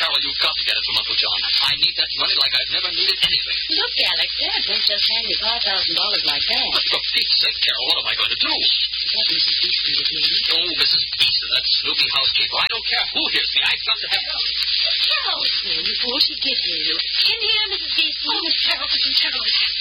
Carol, you've got to get it from Uncle John. I need that money like I've never needed anything. Look, Alex, Dad won't just hand me $5,000 like that. But for Pete's sake, Carol, what am I going to do? Is that Mrs. Beeston with me? Oh, Mrs. Beeston, that snooping housekeeper. I don't care who hears me. I've got to have her. Carol, here, you fool. She gives me you. In here, Mrs. Beeston. Oh, Miss Carol, listen, Carol.